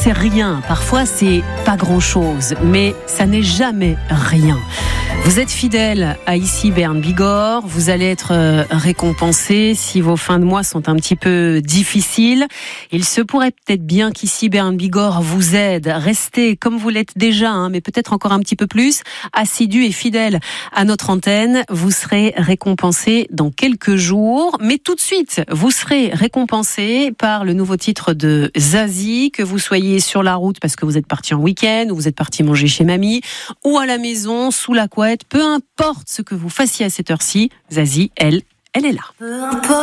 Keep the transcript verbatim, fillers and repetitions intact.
c'est rien, parfois c'est pas grand-chose, mais ça n'est jamais rien. Vous êtes fidèle à Ici Berne Bigorre, vous allez être récompensé si vos fins de mois sont un petit peu difficiles. Il se pourrait peut-être bien qu'Ici Berne Bigorre vous aide. Restez comme vous l'êtes déjà, hein, mais peut-être encore un petit peu plus, assidu et fidèle à notre antenne. Vous serez récompensé dans quelques jours, mais tout de suite, vous serez récompensé par le nouveau titre de Zazie, que vous soyez sur la route parce que vous êtes parti en week-end, ou vous êtes parti manger chez mamie, ou à la maison, sous la couette. Peu importe ce que vous fassiez à cette heure-ci, Zazie, elle, elle est là.